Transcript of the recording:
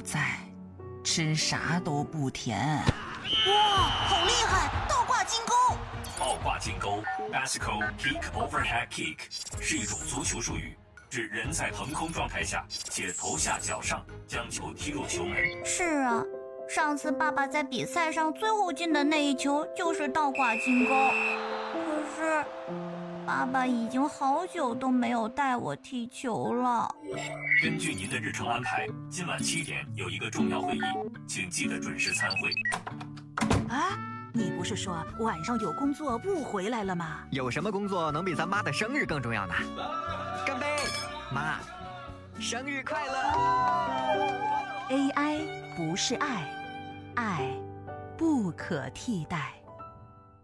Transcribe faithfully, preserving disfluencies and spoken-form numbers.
在，吃啥都不甜。 哇，好厉害！倒挂金钩。 倒挂金钩 （Bicycle Kick Overhead Kick） 是一种足球术语，指人在腾空状态下且头下脚上将球踢入球门。 是啊，上次爸爸在比赛上最后进的那一球就是倒挂金钩。可是，爸爸已经好久都没有带我踢球了。 根据您的日程安排，今晚七点有一个重要会议，请记得准时参会。 啊，你不是说晚上有工作不回来了吗？ 有什么工作能比咱妈的生日更重要呢？干杯，妈，生日快乐 ！A I 不是爱，爱不可替代。